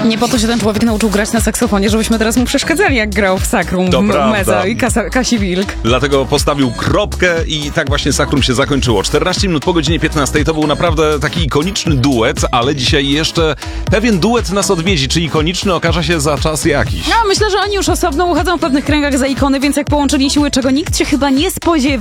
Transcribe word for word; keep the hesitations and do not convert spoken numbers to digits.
Nie po to się ten człowiek nauczył grać na saksofonie, żebyśmy teraz mu przeszkadzali, jak grał w Sakrum, To w prawda. Meza i Kasa, Kasi Wilk. Dlatego postawił kropkę i tak właśnie Sakrum się zakończyło. czternaście minut po godzinie piętnastej to był naprawdę taki ikoniczny duet, ale dzisiaj jeszcze pewien duet nas odwiedzi. Czy ikoniczny okaże się za czas jakiś? No, myślę, że oni już osobno uchodzą w pewnych kręgach za ikony, więc jak połączyli siły, czego nikt się chyba nie spodziewał,